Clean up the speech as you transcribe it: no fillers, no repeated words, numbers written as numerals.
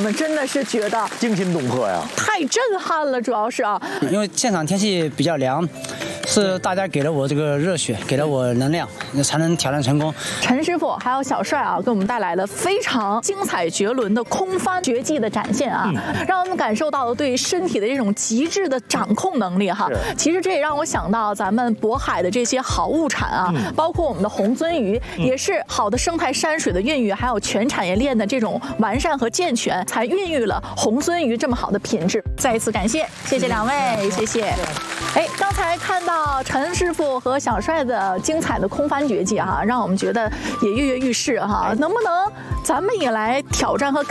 们真的是觉得惊心动魄呀， 太震撼了，主要是啊， 因为现场天气比较凉，是大家给了我这个热血，给了我能量，才能挑战成功。 陈师傅还有小帅啊，给我们带来了非常精彩绝伦的空翻绝技的展现啊，让我们感受到了对身体的这种极致的掌控能力哈。其实这也让我想到咱们渤海的这些好物产啊，包括我们的红鳟鱼，也是好的生态山水的孕育，还有全产业链的这种完善和健全，才孕育了红鳟鱼这么好的品质。再一次感谢，谢谢两位，谢谢。哎，刚才看到陈师傅和小帅的精彩的空翻绝技哈，让我们觉得也跃跃欲试哈。能不能咱们也来挑战和